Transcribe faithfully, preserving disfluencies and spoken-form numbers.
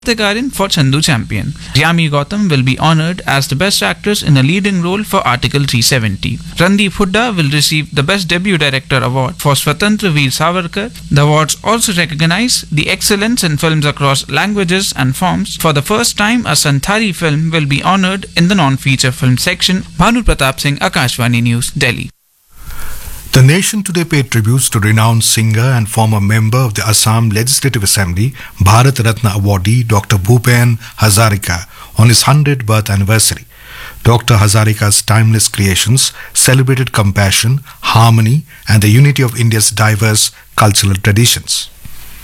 Karthikeyan for Chandu Champion. Yami Gautam will be honored as the best actress in a leading role for Article three seventy. Randeep Hooda will receive the Best Debut Director Award for Swatantra Veer Savarkar. The awards also recognize the excellence in films across languages and forms. For the first time, a Santhali film will be honored in the non-feature film section. Bhanu Pratap Singh, Akashvani News, Delhi. The nation today paid tributes to renowned singer and former member of the Assam Legislative Assembly, Bharat Ratna awardee Doctor Bhupen Hazarika on his one hundredth birth anniversary. Doctor Hazarika's timeless creations celebrated compassion, harmony and the unity of India's diverse cultural traditions.